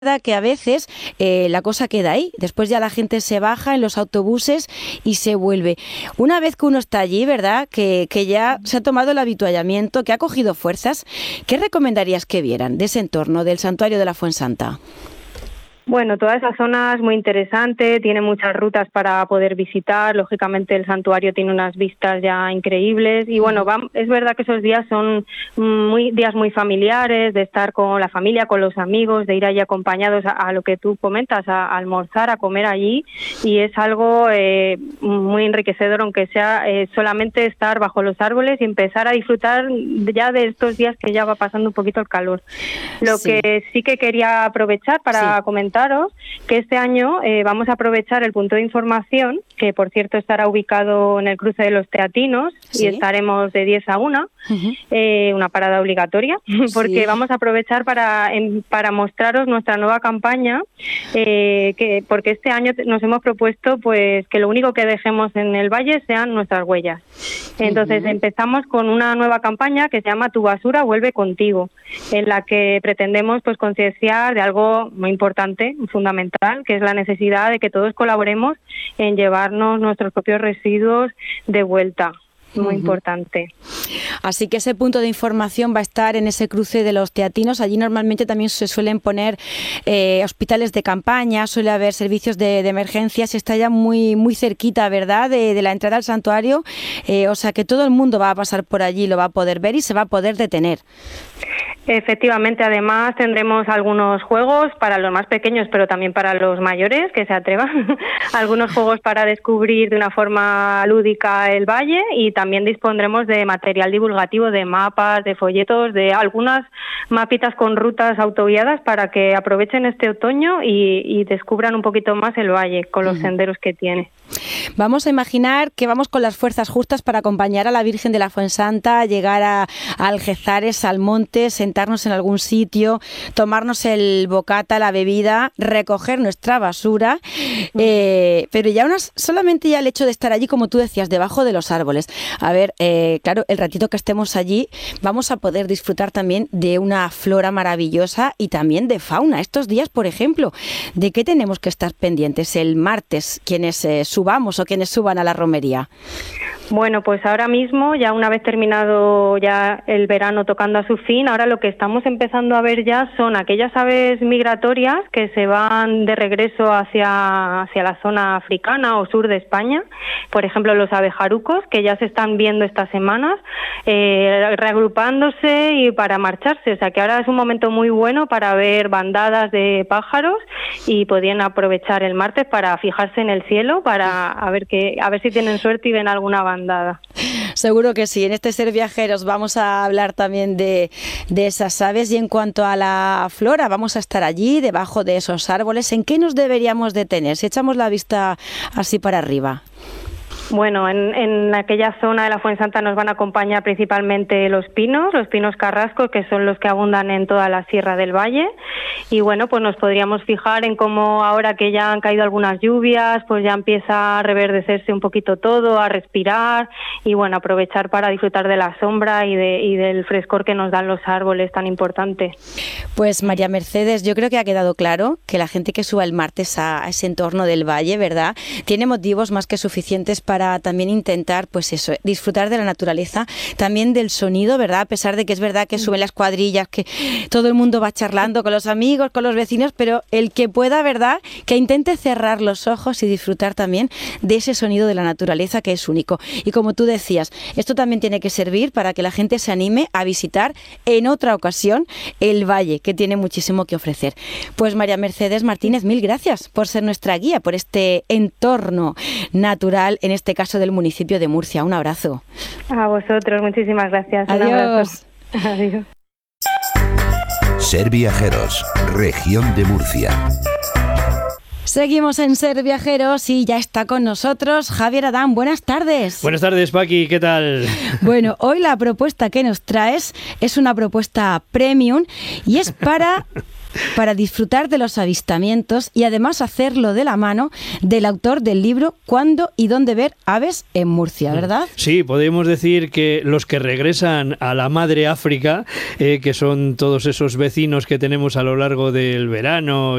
que a veces la cosa queda ahí, después ya la gente se baja en los autobuses y se vuelve. Una vez que uno está allí, ¿verdad?, que ya se ha tomado el habituallamiento, que ha cogido fuerzas, ¿qué recomendarías que vieran de ese entorno del santuario de la Fuensanta? Bueno, toda esa zona es muy interesante, tiene muchas rutas para poder visitar, lógicamente el santuario tiene unas vistas ya increíbles y bueno, es verdad que esos días son días muy familiares, de estar con la familia, con los amigos, de ir allí acompañados a lo que tú comentas, a almorzar, a comer allí, y es algo muy enriquecedor, aunque sea solamente estar bajo los árboles y empezar a disfrutar ya de estos días que ya va pasando un poquito el calor. Lo que sí que quería aprovechar para comentaros que este año vamos a aprovechar el punto de información, que por cierto estará ubicado en el cruce de los Teatinos, y estaremos de 10 a 1, una parada obligatoria, porque vamos a aprovechar para mostraros nuestra nueva campaña, porque este año nos hemos propuesto pues que lo único que dejemos en el valle sean nuestras huellas. Entonces empezamos con una nueva campaña que se llama Tu basura vuelve contigo, en la que pretendemos pues concienciar de algo muy importante, fundamental, que es la necesidad de que todos colaboremos en llevarnos nuestros propios residuos de vuelta. Muy importante. Así que ese punto de información va a estar en ese cruce de los Teatinos. Allí normalmente también se suelen poner hospitales de campaña, suele haber servicios de emergencias, está ya muy cerquita, ¿verdad?, de la entrada al santuario, o sea que todo el mundo va a pasar por allí, lo va a poder ver y se va a poder detener. Efectivamente, además tendremos algunos juegos para los más pequeños, pero también para los mayores que se atrevan, algunos juegos para descubrir de una forma lúdica el valle, y también dispondremos de material divulgativo, de mapas, de folletos, de algunas mapitas con rutas autoguiadas para que aprovechen este otoño y descubran un poquito más el valle con los senderos que tiene. Vamos a imaginar que vamos con las fuerzas justas para acompañar a la Virgen de la Fuensanta, llegar a Algezares, al monte, sentarnos en algún sitio, tomarnos el bocata, la bebida, recoger nuestra basura, pero ya solamente ya el hecho de estar allí, como tú decías, debajo de los árboles. A ver, claro, el ratito que estemos allí vamos a poder disfrutar también de una flora maravillosa y también de fauna. Estos días, por ejemplo, ¿de qué tenemos que estar pendientes el martes quienes subamos o quienes suban a la romería? Bueno, pues ahora mismo, ya una vez terminado ya el verano tocando a su fin, ahora lo que estamos empezando a ver ya son aquellas aves migratorias que se van de regreso hacia la zona africana o sur de España. Por ejemplo, los abejarucos, que ya se están viendo estas semanas, reagrupándose y para marcharse. O sea que ahora es un momento muy bueno para ver bandadas de pájaros y podrían aprovechar el martes para fijarse en el cielo, para a ver si tienen suerte y ven alguna bandada. Seguro que sí. En este Ser Viajeros vamos a hablar también de esas aves, y en cuanto a la flora, vamos a estar allí debajo de esos árboles. ¿En qué nos deberíamos detener si echamos la vista así para arriba? Bueno, en aquella zona de la Fuensanta nos van a acompañar principalmente los pinos carrascos, que son los que abundan en toda la Sierra del Valle. Y bueno, pues nos podríamos fijar en cómo ahora que ya han caído algunas lluvias, pues ya empieza a reverdecerse un poquito todo, a respirar y bueno, aprovechar para disfrutar de la sombra y del frescor que nos dan los árboles, tan importante. Pues María Mercedes, yo creo que ha quedado claro que la gente que suba el martes a ese entorno del valle, ¿verdad?, tiene motivos más que suficientes para también intentar, pues eso, disfrutar de la naturaleza, también del sonido, ¿verdad? A pesar de que es verdad que suben las cuadrillas, que todo el mundo va charlando con los amigos, con los vecinos, pero el que pueda, ¿verdad?, que intente cerrar los ojos y disfrutar también de ese sonido de la naturaleza que es único. Y como tú decías, esto también tiene que servir para que la gente se anime a visitar en otra ocasión el valle, que tiene muchísimo que ofrecer. Pues María Mercedes Martínez, mil gracias por ser nuestra guía, por este entorno natural, en este caso del municipio de Murcia. Un abrazo. A vosotros, muchísimas gracias. Adiós. Adiós. Ser Viajeros, región de Murcia. Seguimos en Ser Viajeros y ya está con nosotros Javier Adán. Buenas tardes. Buenas tardes, Paqui, ¿qué tal? Bueno, hoy la propuesta que nos traes es una propuesta premium y es para para disfrutar de los avistamientos y además hacerlo de la mano del autor del libro Cuándo y dónde ver aves en Murcia, ¿verdad? Sí, podemos decir que los que regresan a la madre África, que son todos esos vecinos que tenemos a lo largo del verano